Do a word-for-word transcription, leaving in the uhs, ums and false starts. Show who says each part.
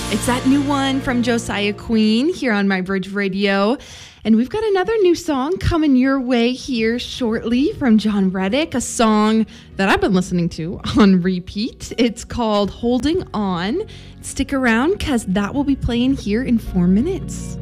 Speaker 1: It's that new one from Josiah Queen here on My Bridge Radio. And we've got another new song coming your way here shortly from John Reddick, a song that I've been listening to on repeat. It's called Holding On. Stick around because that will be playing here in four minutes.